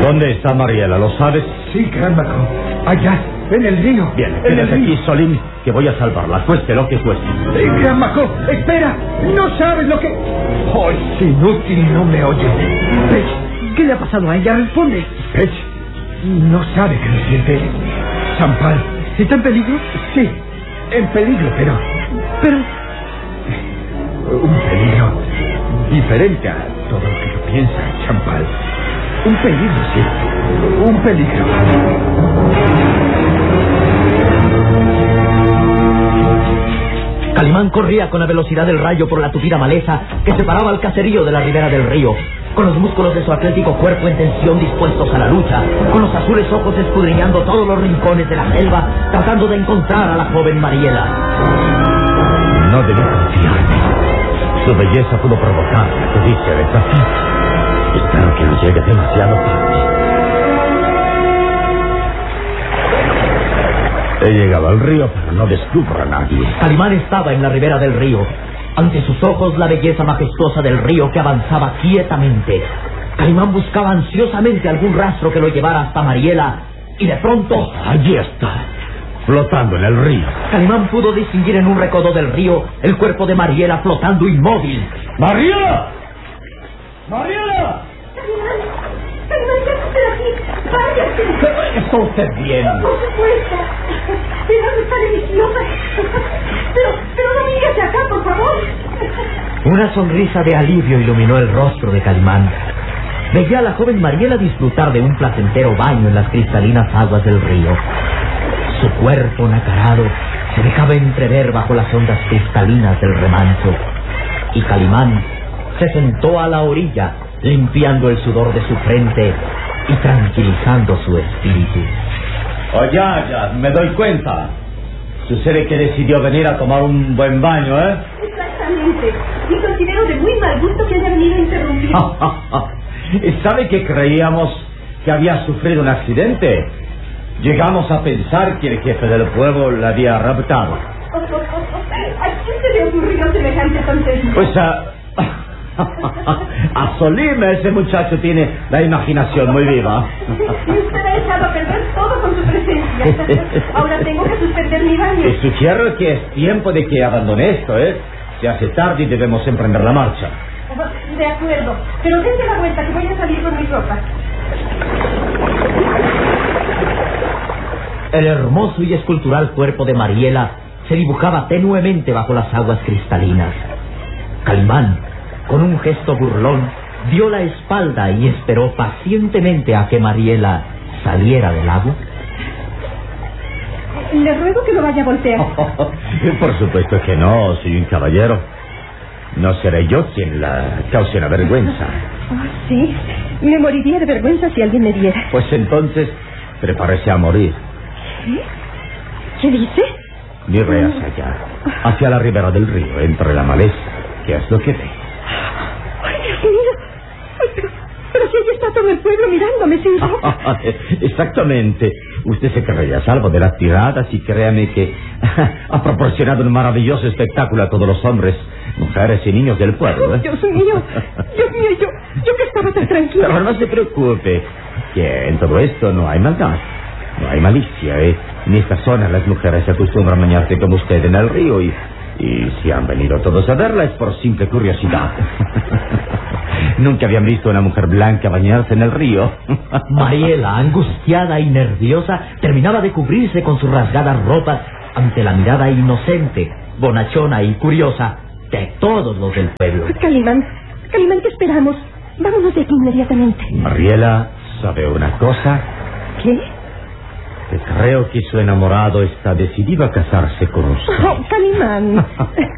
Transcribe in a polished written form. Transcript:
¿Dónde está Mariela? ¿Lo sabes? Sí, gran Maco. Allá, en el río. Bien, en el quédate río. aquí, Solín, que voy a salvarla, cueste lo que cueste. Gran Maco, espera. No sabes lo que... Oh, es inútil, no me oye. Pech, ¿qué le ha pasado a ella? Responde. Pech, no sabe que lo siente. Champal. ¿Está en peligro? Sí, en peligro, pero... Un peligro diferente a todo lo que tú piensas, Champal. Un peligro, sí. Un peligro. Calimán corría con la velocidad del rayo por la tupida maleza que separaba el caserío de la ribera del río, con los músculos de su atlético cuerpo en tensión dispuestos a la lucha, con los azules ojos escudriñando todos los rincones de la selva, tratando de encontrar a la joven Mariela. No debí confiarme. Su belleza pudo provocar la codicia de Zafir. Espero que no llegue demasiado tarde. He llegado al río, pero no descubro a nadie. Calimán estaba en la ribera del río. Ante sus ojos la belleza majestuosa del río que avanzaba quietamente. Calimán buscaba ansiosamente algún rastro que lo llevara hasta Mariela, y de pronto... Allí está, flotando en el río. Calimán pudo distinguir en un recodo del río el cuerpo de Mariela flotando inmóvil. ¡Mariela! ¡Mariela! Calimán, ¿qué hace usted aquí? ¡Váyase! ¿Está usted bien? Por supuesto. Pero está deliciosa. Pero no mire hacia acá, por favor. Una sonrisa de alivio iluminó el rostro de Calimán. Veía a la joven Mariela disfrutar de un placentero baño en las cristalinas aguas del río. Su cuerpo nacarado se dejaba entrever bajo las ondas cristalinas del remanso. Y Calimán se sentó a la orilla, limpiando el sudor de su frente y tranquilizando su espíritu. Ya, me doy cuenta. Sucede que decidió venir a tomar un buen baño, ¿eh? Exactamente. Y considero de muy mal gusto que haya venido a interrumpir. ¿Sabe que creíamos que había sufrido un accidente? Llegamos a pensar que el jefe del pueblo la había raptado. ¿A quién se le ocurrió semejante tontería? Pues a Solim, ese muchacho tiene la imaginación muy viva. Y usted ha echado a perder todo con su presencia. Ahora tengo que suspender mi baño. Y sugiero que es tiempo de que abandone esto, ¿eh? Se hace tarde y debemos emprender la marcha. De acuerdo, pero dense la vuelta que voy a salir con mis ropas. El hermoso y escultural cuerpo de Mariela se dibujaba tenuemente bajo las aguas cristalinas. Calimán, con un gesto burlón, dio la espalda y esperó pacientemente a que Mariela saliera del agua. Le ruego que no vaya a voltear. Por supuesto que no, soy un caballero. No seré yo quien la cause una vergüenza. Sí, me moriría de vergüenza si alguien me viera. Pues entonces, prepárese a morir. ¿Qué dice? Mire hacia allá, hacia la ribera del río, entre la maleza. ¿Qué es lo que ve? ¡Ay, Dios mío! Pero si allí está todo el pueblo mirándome sin ropa. Exactamente. Usted se creía a salvo de las tiradas y créame que ha proporcionado un maravilloso espectáculo a todos los hombres, mujeres y niños del pueblo, ¿eh? Dios mío, yo que estaba tan tranquila. Pero no se preocupe, que en todo esto no hay maldad, no hay malicia, ¿eh? En esta zona las mujeres se acostumbran a bañarse como usted en el río y si han venido todos a verla es por simple curiosidad. Nunca habían visto a una mujer blanca bañarse en el río. Mariela, angustiada y nerviosa, terminaba de cubrirse con sus rasgadas ropas ante la mirada inocente, bonachona y curiosa de todos los del pueblo. Calimán, ¿qué esperamos? Vámonos de aquí inmediatamente. Mariela, ¿sabe una cosa? ¿Qué? Que creo que su enamorado está decidido a casarse con usted. Oh, Calimán.